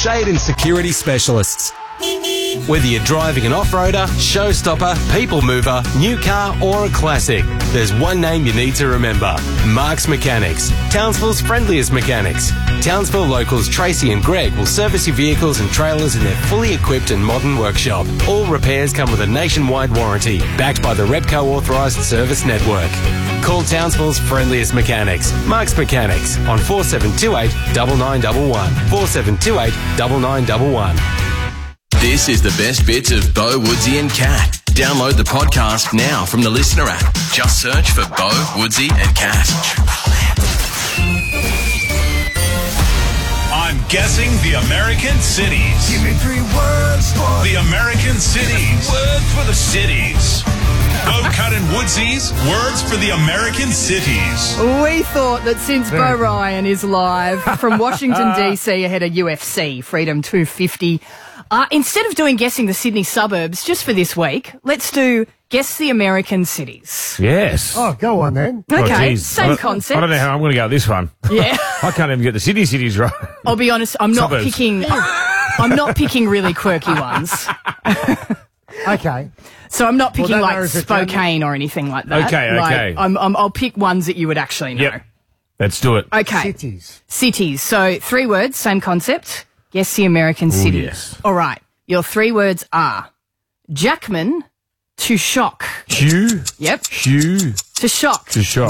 shade and security specialists. Whether you're driving an off-roader, showstopper, people mover, new car or a classic, there's one name you need to remember. Mark's Mechanics, Townsville's friendliest mechanics. Townsville locals Tracy and Greg will service your vehicles and trailers in their fully equipped and modern workshop. All repairs come with a nationwide warranty, backed by the Repco authorised service network. Call Townsville's friendliest mechanics, Mark's Mechanics, on 4728 9911. 4728 9911. This is the best bits of Bo, Woodsy and Cat. Download the podcast now from the Listener app. Just search for Bo, Woodsy and Cat. I'm guessing the American cities. Give me 3 words for The American cities. Words for the cities. Bo, Cat and Woodsy's words for the American cities. We thought that since Bo Ryan is live from Washington, D.C. ahead of UFC, Freedom 250, instead of doing guessing the Sydney suburbs just for this week, let's do guess the American cities. Yes. Oh, go on then. Okay, geez. same concept. I don't know how I'm going to go with this one. Yeah. I can't even get the Sydney cities right. I'll be honest, I'm not Suburbs. picking. I'm not picking really quirky ones. Okay. So I'm not picking that like narrows it down. Spokane or anything like that. Okay, Like, okay. I'll pick ones that you would actually know. Yep. Let's do it. Okay. Cities. So 3 words, same concept. Guess the American cities. yes. All right. Your 3 words are Jackman to shock. Hugh. Yep. Hugh. To shock. To shop.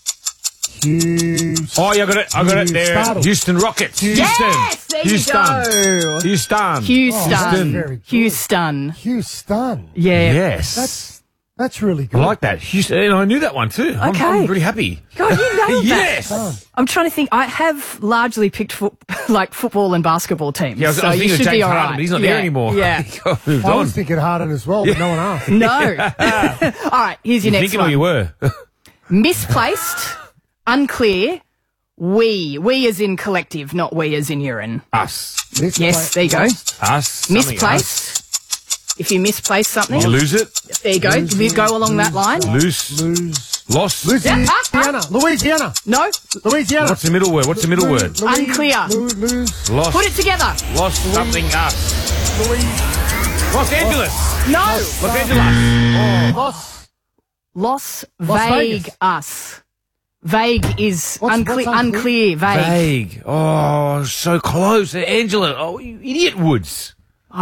Hughes. Oh, yeah, I got it there. Startled. Houston Rockets. Houston. Yes, there you go. Houston. Houston. very good. Houston. Houston. Yeah. Yes. That's really I good. like that. Houston. And I knew that one too. Okay. I'm really happy. God, you nailed Yes. that. I'm trying to think. I have largely picked football and basketball teams. Yeah, I was so you thinking of should James be all Harden, right. but he's not there anymore. Yeah. Moved I on. was thinking Harden as well, but no one asked. No. All right, here's your You next thinking one. or you were? Misplaced, unclear, we. We as in collective, not we as in urine. Us. Yes, there you go. Us. Something Misplaced. If you misplace something, us. You lose it. there you go. You go along that line. Loose. Lost. Louisiana. Louisiana. No, Louisiana. What's the middle word? What's the middle word? unclear. Lose. Lost. Put it together. Lost something. Us. Los Angeles. No. Los Angeles. Los Las vague Vegas. us. Vague is What's unclear. unclear? Vague. Vague. Oh, so close. Angela. Oh, you idiot Woods.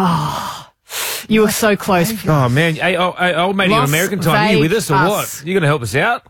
You were so close. Oh, man. Hey, old mate in Los American time, you with us or Vegas. what? You going to help us out?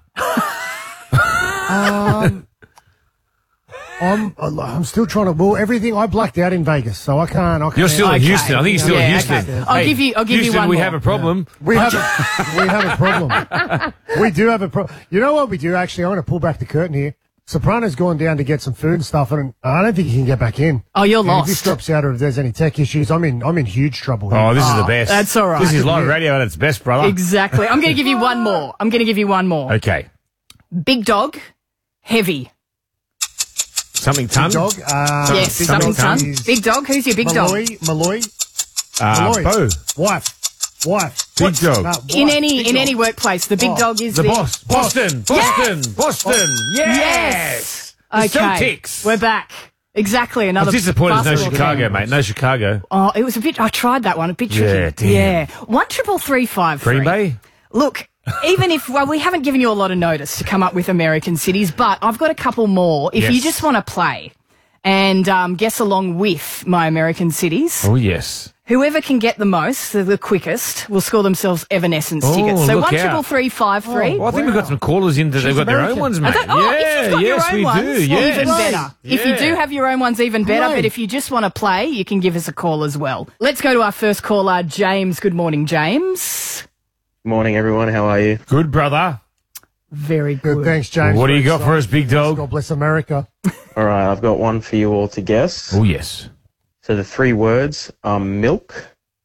I'm still trying to. Well, everything I blacked out in Vegas, so I can't. You're still in Okay. Houston. I think you're still in Yeah, Houston. okay. I'll give you Houston, one we more. have a problem. We have a problem. We do have a problem. You know what we do? Actually, I'm going to pull back the curtain here. Soprano's gone down to get some food and stuff, and I don't think he can get back in. Oh, you're And if lost. he drops out or if there's any tech issues, I'm in huge trouble here. Oh, this is the best. that's all right. This is live radio at its best, brother. Exactly. I'm going to give you one more. Okay. Big dog, heavy. Something ton. Dog. Yes, Big something Dog ton. is Big dog. Who's your big dog? Malloy. Bo. Wife. Big dog. Wife. In Big dog. any workplace, the big Oh, dog is The boss. Boston. Boston. Boston. Yes. The Okay. Celtics. We're back. Exactly. I Another. was disappointed there's no basketball Chicago, game. mate. No Chicago. Oh, it was a bit. I tried that one. A bit Yeah, tricky. damn. Yeah. 13353. Green Bay? Look, even if we haven't given you a lot of notice to come up with American cities, but I've got a couple more. If you Yes. just want to play and guess along with my American cities, Oh, yes. whoever can get the most, the quickest, will score themselves Evanescence Oh, tickets. So look out. 13353. Well, I think we've got some callers in that they've got their own American. ones, mate. If you've got yes, your own we ones, do. Yes. even better. If you Yeah. do have your own ones, even better. Great. But if you just want to play, you can give us a call as well. Let's go to our first caller, James. Good morning, James. Morning, everyone. How are you? Good, brother. Very good. Good. Thanks, James. What do you got for us, big dog? God bless America. All right, I've got one for you all to guess. Oh, yes. So the 3 words are milk,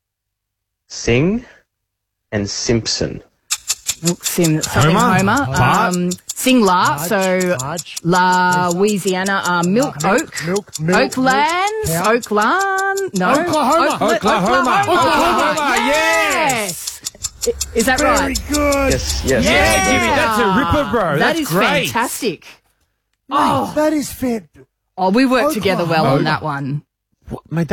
sing, and Simpson. Something Homer? Homer. Bart? Sing La. So Marge. Louisiana. Milk Oak. Milk. Oaklands. Cow. Oakland. No. Oklahoma. Oklahoma. Yes. Is that Very right? good. Yes. Yeah, Jimmy, that's a ripper, bro. That That's is great. fantastic. That is fit. Oh, we worked together well on Oklahoma. that one. What, mate,